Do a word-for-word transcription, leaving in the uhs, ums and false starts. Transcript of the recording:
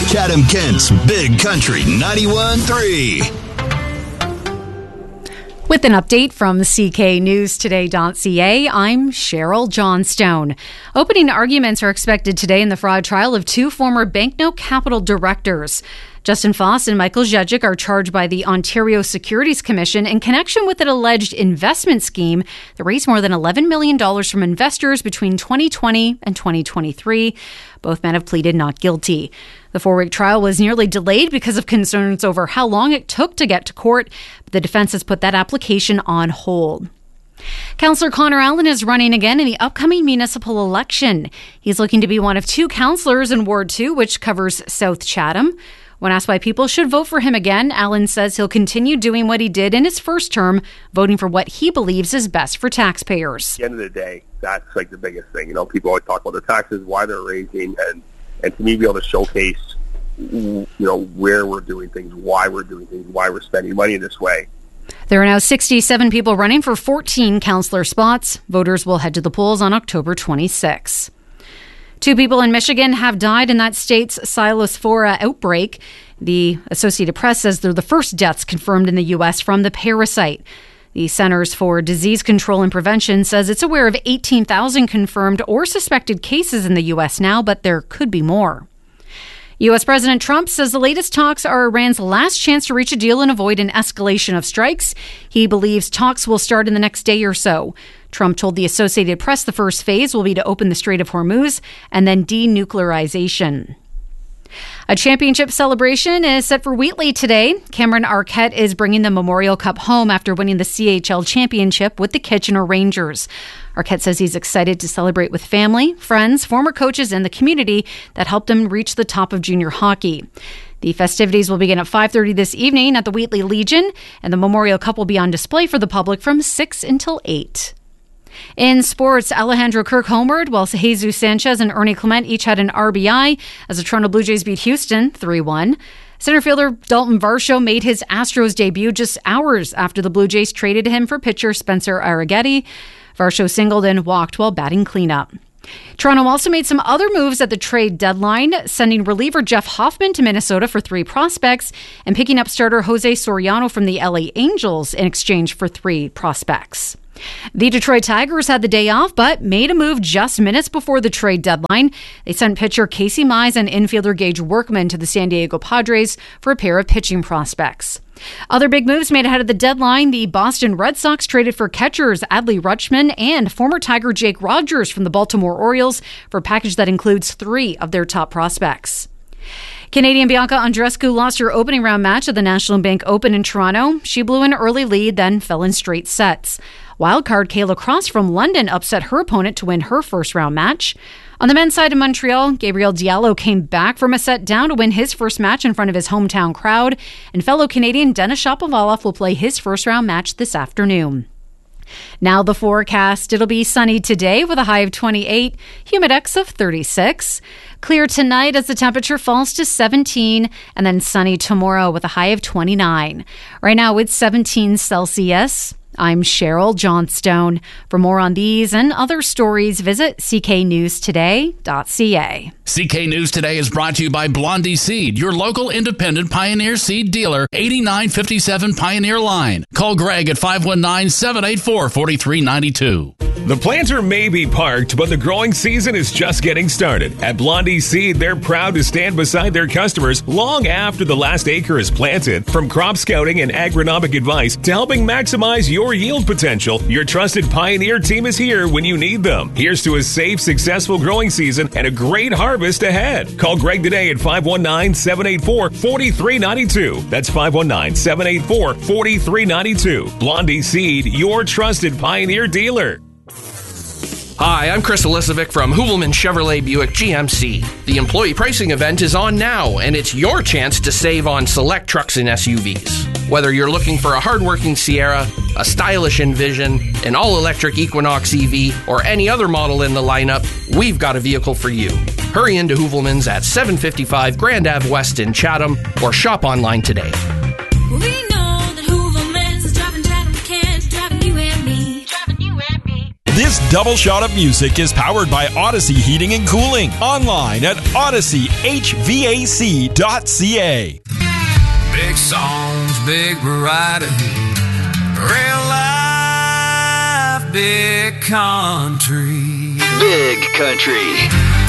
Chatham-Kent's Big Country ninety-one point three. With an update from C K News Today dot C A, I'm Cheryl Johnstone. Opening arguments are expected today in the fraud trial of two former Banknote Capital directors. Justin Foss and Michael Zejic are charged by the Ontario Securities Commission in connection with an alleged investment scheme that raised more than eleven million dollars from investors between twenty twenty and twenty twenty-three. Both men have pleaded not guilty. The four-week trial was nearly delayed because of concerns over how long it took to get to court, but the defense has put that application on hold. Councillor Connor Allen is running again in the upcoming municipal election. He's looking to be one of two councillors in Ward two, which covers South Chatham. When asked why people should vote for him again, Allen says he'll continue doing what he did in his first term, voting for what he believes is best for taxpayers. At the end of the day, that's like the biggest thing. You know, people always talk about the taxes, why they're raising, and, and to me, be able to showcase, you know, where we're doing things, why we're doing things, why we're spending money in this way. There are now sixty-seven people running for fourteen councillor spots. Voters will head to the polls on October twenty-sixth. Two people in Michigan have died in that state's Cyclospora outbreak. The Associated Press says they're the first deaths confirmed in the U S from the parasite. The Centers for Disease Control and Prevention says it's aware of eighteen thousand confirmed or suspected cases in the U S now, but there could be more. U S President Trump says the latest talks are Iran's last chance to reach a deal and avoid an escalation of strikes. He believes talks will start in the next day or so. Trump told the Associated Press the first phase will be to open the Strait of Hormuz and then denuclearization. A championship celebration is set for Wheatley today. Cameron Arquette is bringing the Memorial Cup home after winning the C H L championship with the Kitchener Rangers. Arquette says he's excited to celebrate with family, friends, former coaches, and the community that helped him reach the top of junior hockey. The festivities will begin at five thirty this evening at the Wheatley Legion, and the Memorial Cup will be on display for the public from six until eight. In sports, Alejandro Kirk homered, while Jesus Sanchez and Ernie Clement each had an R B I as the Toronto Blue Jays beat Houston three one. Center fielder Dalton Varsho made his Astros debut just hours after the Blue Jays traded him for pitcher Spencer Arrighetti. Varsho singled and walked while batting cleanup. Toronto also made some other moves at the trade deadline, sending reliever Jeff Hoffman to Minnesota for three prospects and picking up starter Jose Soriano from the L A Angels in exchange for three prospects. The Detroit Tigers had the day off, but made a move just minutes before the trade deadline. They sent pitcher Casey Mize and infielder Gage Workman to the San Diego Padres for a pair of pitching prospects. Other big moves made ahead of the deadline. The Boston Red Sox traded for catchers Adley Rutschman and former Tiger Jake Rogers from the Baltimore Orioles for a package that includes three of their top prospects. Canadian Bianca Andreescu lost her opening round match at the National Bank Open in Toronto. She blew an early lead, then fell in straight sets. Wildcard Kayla Cross from London upset her opponent to win her first round match. On the men's side in Montreal, Gabriel Diallo came back from a set down to win his first match in front of his hometown crowd, and fellow Canadian Denis Shapovalov will play his first round match this afternoon. Now the forecast. It'll be sunny today with a high of twenty-eight, humidex of thirty-six. Clear tonight as the temperature falls to seventeen, and then sunny tomorrow with a high of twenty-nine. Right now it's seventeen Celsius. I'm Cheryl Johnstone. For more on these and other stories, visit c k news today dot c a. C K News Today is brought to you by Blondie Seed, your local independent Pioneer Seed dealer, eighty-nine fifty-seven Pioneer Line. Call Greg at five one nine, seven eight four, four three nine two. The planter may be parked, but the growing season is just getting started. At Blondie Seed, they're proud to stand beside their customers long after the last acre is planted. From crop scouting and agronomic advice to helping maximize your yield potential, your trusted Pioneer team is here when you need them. Here's to a safe, successful growing season and a great harvest ahead. Call Greg today at five one nine, seven eight four, four three nine two. That's five one nine, seven eight four, four three nine two. Blondie Seed, your trusted Pioneer dealer. Hi, I'm Chris Elisovic from Hoovelman Chevrolet Buick G M C. The employee pricing event is on now, and it's your chance to save on select trucks and S U Vs. Whether you're looking for a hardworking Sierra, a stylish Envision, an all-electric Equinox E V, or any other model in the lineup, we've got a vehicle for you. Hurry into Hoovelman's at seven fifty-five Grand Ave West in Chatham, or shop online today. We know that Hoovelman's is driving Chatham, Kent, driving you and me, driving you and me. This double shot of music is powered by Odyssey Heating and Cooling. Online at odyssey h v a c dot c a. Big songs, big variety, real life, big country. Big Country.